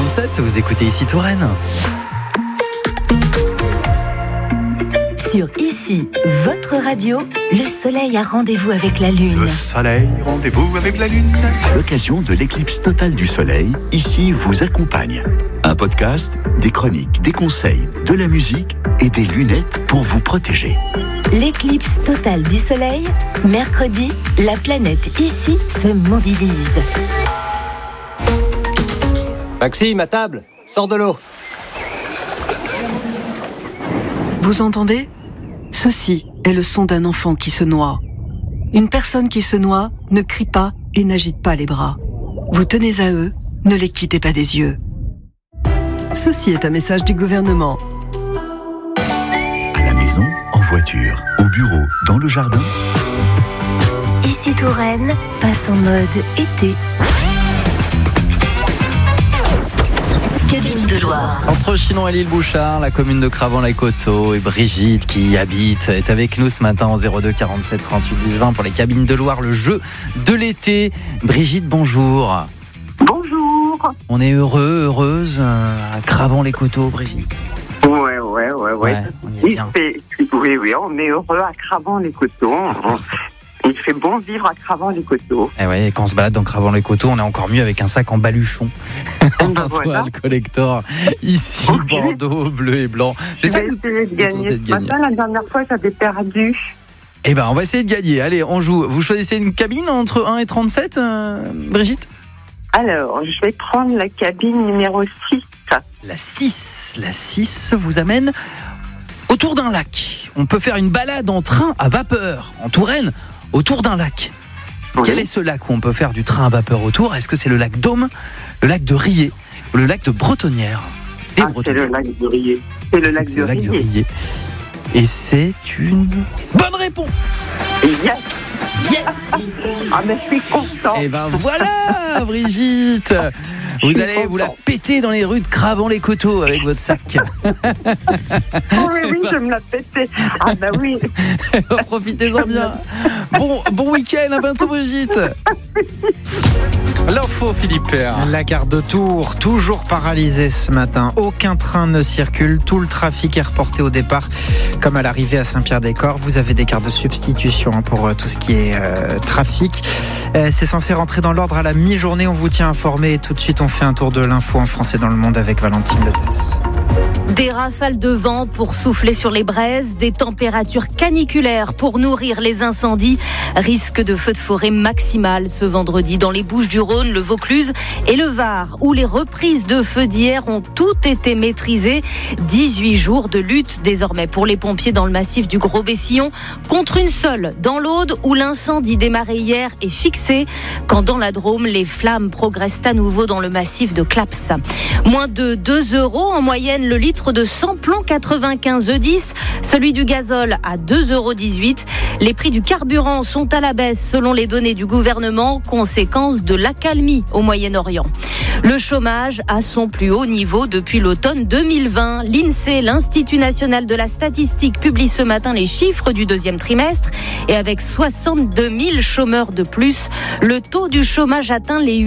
02h47, vous écoutez ici Touraine. Sur Ici, votre radio, le soleil a rendez-vous avec la lune. Le soleil, rendez-vous avec la lune. À l'occasion de l'éclipse totale du soleil, Ici vous accompagne. Un podcast, des chroniques, des conseils, de la musique et des lunettes pour vous protéger. L'éclipse totale du soleil, mercredi, la planète Ici se mobilise. Maxime, à table, sors de l'eau. Vous entendez ? Ceci est le son d'un enfant qui se noie. Une personne qui se noie ne crie pas et n'agite pas les bras. Vous tenez à eux, ne les quittez pas des yeux. Ceci est un message du gouvernement. À la maison, en voiture, au bureau, dans le jardin. Ici Touraine passe en mode été. Cabine de Loire. Entre Chinon et l'île Bouchard, la commune de Cravant-les-Coteaux, et Brigitte qui y habite est avec nous ce matin en 02 47 38 10 20 pour les cabines de Loire, le jeu de l'été. Brigitte, bonjour. Bonjour. On est heureuse à Cravant-les-Coteaux, Brigitte. Ouais. On y est bien. Oui, on est heureux à Cravant-les-Coteaux. Il fait bon vivre à Cravant-les-Coteaux. Et ouais, quand on se balade dans Cravant-les-Coteaux, on est encore mieux avec un sac en baluchon. En toile collector. Ici, okay. Bordeaux, bleu et blanc. C'est ça que vous essayez de gagner. Ce matin, la dernière fois, j'avais perdu. Eh ben, on va essayer de gagner. Allez, on joue. Vous choisissez une cabine entre 1 et 37, Brigitte ? Alors, je vais prendre la cabine numéro 6. La 6 vous amène autour d'un lac. On peut faire une balade en train à vapeur, en Touraine, autour d'un lac. Oui. Quel est ce lac où on peut faire du train à vapeur autour ? Est-ce que c'est le lac Dôme, le lac de Riez ou le lac de Bretonnière ? C'est le lac de Riez. C'est le lac de Riez. Et c'est une bonne réponse. Yes. Ah mais je suis content. Et ben voilà, Brigitte. Vous allez vous la péter dans les rues de Cravant-les-Coteaux avec votre sac. Oui, je me la péter. Ah bah oui. Profitez-en bien. Bon week-end, à bientôt, Brigitte. L'info, Philippe Père. La gare de Tours, toujours paralysée ce matin. Aucun train ne circule. Tout le trafic est reporté au départ, comme à l'arrivée à Saint-Pierre-des-Corps. Vous avez des cartes de substitution pour tout ce qui est trafic. C'est censé rentrer dans l'ordre à la mi-journée. On vous tient informé. Et tout de suite, on fait un tour de l'info en français dans le monde avec Valentine Letas. Des rafales de vent pour souffler sur les braises, des températures caniculaires pour nourrir les incendies. Risque de feux de forêt maximal ce vendredi dans les Bouches-du-Rhône, le Vaucluse et le Var, où les reprises de feux d'hier ont toutes été maîtrisées. 18 jours de lutte désormais pour les pompiers dans le massif du Gros-Bessillon, contre une seule dans l'Aude où l'incendie démarré hier est fixé, quand dans la Drôme, les flammes progressent à nouveau dans le massif de Claps. Moins de 2 € en moyenne le litre de samplon 95 E10, celui du gazole à 2,18 €. Les prix du carburant sont à la baisse selon les données du gouvernement, conséquence de l'accalmie au Moyen-Orient. Le chômage à son plus haut niveau depuis l'automne 2020. L'INSEE, l'Institut national de la statistique, publie ce matin les chiffres du deuxième trimestre et avec 62 000 chômeurs de plus, le taux du chômage atteint les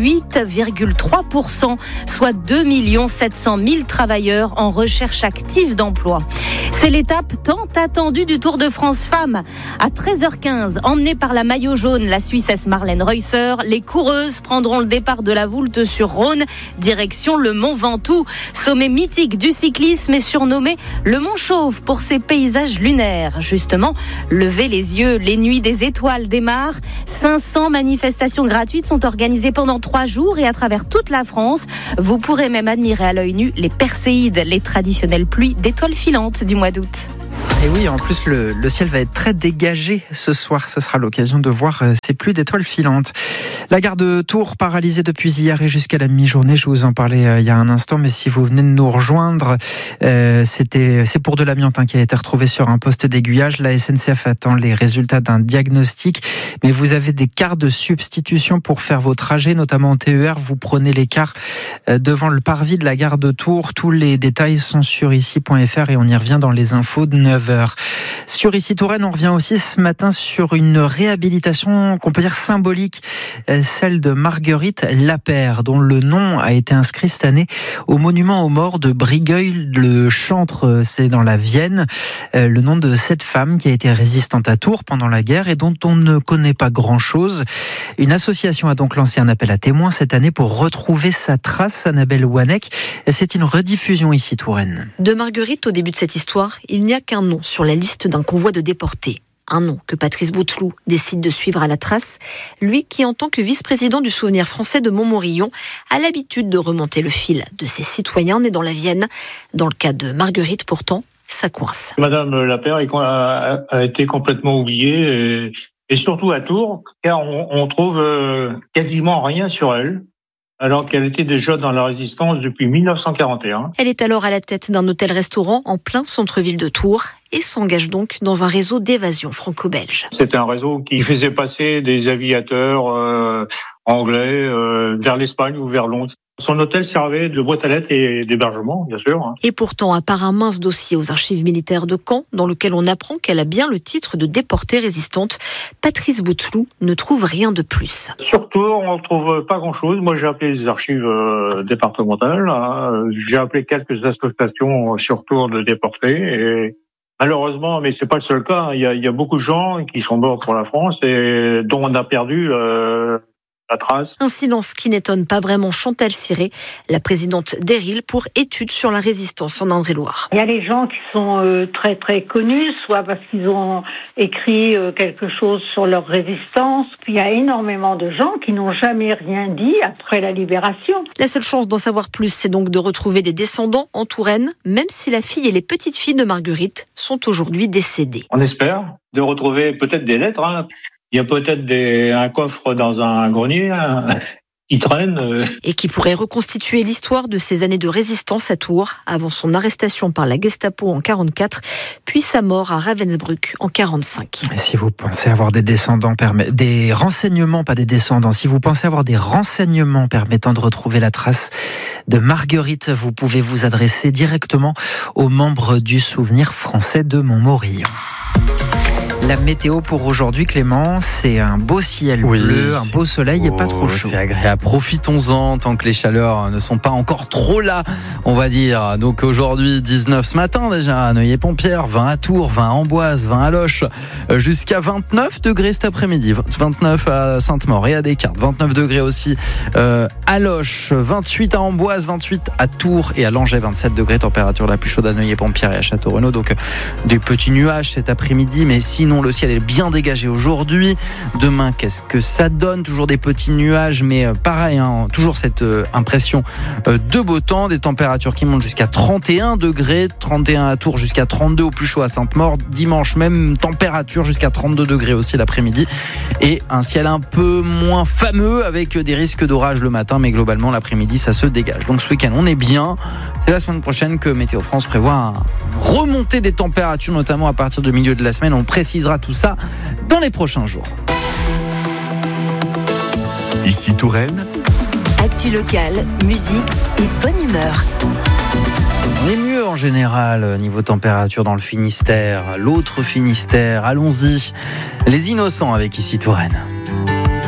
8,3%, soit 2 700 000 travailleurs en recherche active d'emploi. C'est l'étape tant attendue du Tour de France Femmes. À 13h15, emmenée par la maillot jaune, la Suissesse Marlène Reusser, les coureuses prendront le départ de la Voulte sur Rhône, direction le Mont Ventoux. Sommet mythique du cyclisme est surnommé le Mont Chauve pour ses paysages lunaires. Justement, levez les yeux, les nuits des étoiles démarrent. 500 manifestations gratuites sont organisées pendant 3 jours et à travers toute la France. Vous pourrez même admirer à l'œil nu les Perséides, les traditionnelles pluies d'étoiles filantes du mois d'août. Et oui, en plus, le ciel va être très dégagé ce soir. Ce sera l'occasion de voir ces pluies d'étoiles filantes. La gare de Tours paralysée depuis hier et jusqu'à la mi-journée. Je vous en parlais il y a un instant, mais si vous venez de nous rejoindre, c'est pour de l'amiante qui a été retrouvé sur un poste d'aiguillage. La SNCF attend les résultats d'un diagnostic, mais vous avez des cartes de substitution pour faire vos trajets, notamment en TER. Vous prenez les cars devant le parvis de la gare de Tours. Tous les détails sont sur ici.fr et on y revient dans les infos de 9h. 9h. Sur Ici Touraine, on revient aussi ce matin sur une réhabilitation qu'on peut dire symbolique, celle de Marguerite Lapère, dont le nom a été inscrit cette année au monument aux morts de Brigueuil-le-Chantre, c'est dans la Vienne. Le nom de cette femme qui a été résistante à Tours pendant la guerre et dont on ne connaît pas grand-chose. Une association a donc lancé un appel à témoins cette année pour retrouver sa trace, Annabelle Wanek. C'est une rediffusion Ici Touraine. De Marguerite, au début de cette histoire, il n'y a qu'un nom sur la liste d'un convoi de déportés. Un nom que Patrice Bouteloup décide de suivre à la trace. Lui qui, en tant que vice-président du Souvenir français de Montmorillon, a l'habitude de remonter le fil de ces citoyens nés dans la Vienne. Dans le cas de Marguerite, pourtant, ça coince. Madame Lapère a été complètement oubliée, et surtout à Tours, car on trouve quasiment rien sur elle, alors qu'elle était déjà dans la résistance depuis 1941. Elle est alors à la tête d'un hôtel-restaurant en plein centre-ville de Tours et s'engage donc dans un réseau d'évasion franco-belge. C'était un réseau qui faisait passer des aviateurs anglais vers l'Espagne ou vers Londres. Son hôtel servait de boîte à lettres et d'hébergement, bien sûr. Et pourtant, à part un mince dossier aux archives militaires de Caen, dans lequel on apprend qu'elle a bien le titre de déportée résistante, Patrice Bouteloup ne trouve rien de plus. Surtout, on ne trouve pas grand-chose. Moi, j'ai appelé les archives départementales. J'ai appelé quelques associations sur Tours de déportés. Et malheureusement, mais c'est pas le seul cas. Il y a beaucoup de gens qui sont morts pour la France et dont on a perdu la trace. Un silence qui n'étonne pas vraiment Chantal Ciré, la présidente d'Éril pour études sur la résistance en Indre-et-Loire. Il y a les gens qui sont très très connus, soit parce qu'ils ont écrit quelque chose sur leur résistance, puis il y a énormément de gens qui n'ont jamais rien dit après la libération. La seule chance d'en savoir plus, c'est donc de retrouver des descendants en Touraine, même si la fille et les petites filles de Marguerite sont aujourd'hui décédées. On espère de retrouver peut-être des lettres. Il y a peut-être un coffre dans un grenier qui traîne. Et qui pourrait reconstituer l'histoire de ces années de résistance à Tours, avant son arrestation par la Gestapo en 1944, puis sa mort à Ravensbrück en 1945. Et si vous pensez avoir des renseignements, pas des descendants, si vous pensez avoir des renseignements permettant de retrouver la trace de Marguerite, vous pouvez vous adresser directement aux membres du Souvenir français de Montmorillon. La météo pour aujourd'hui, Clément, c'est un beau ciel bleu, un beau soleil et pas trop chaud. C'est agréable, profitons-en tant que les chaleurs ne sont pas encore trop là, on va dire. Donc aujourd'hui, 19 ce matin déjà à Neuilly-Pont-Pierre, 20 à Tours, 20 à Amboise, 20 à Loches, jusqu'à 29 degrés cet après-midi, 29 à Sainte-Maure et à Descartes, 29 degrés aussi à Loches, 28 à Amboise, 28 à Tours et à Langeais, 27 degrés, température la plus chaude à Neuilly-Pont-Pierre et à Château-Renaud. Donc des petits nuages cet après-midi, mais sinon le ciel est bien dégagé aujourd'hui. Demain, qu'est-ce que ça donne? Toujours des petits nuages, mais pareil, toujours cette impression de beau temps. Des températures qui montent jusqu'à 31 degrés, 31 à Tours, jusqu'à 32 au plus chaud à Sainte-Maure. Dimanche, même température jusqu'à 32 degrés aussi l'après-midi. Et un ciel un peu moins fameux avec des risques d'orage le matin, mais globalement l'après-midi, ça se dégage. Donc ce week-end, on est bien. C'est la semaine prochaine que Météo France prévoit remonter des températures, notamment à partir du milieu de la semaine. On précisera tout ça dans les prochains jours. Ici Touraine. Actu locale, musique et bonne humeur. On est mieux en général niveau température dans le Finistère, l'autre Finistère. Allons-y, les innocents avec Ici Touraine.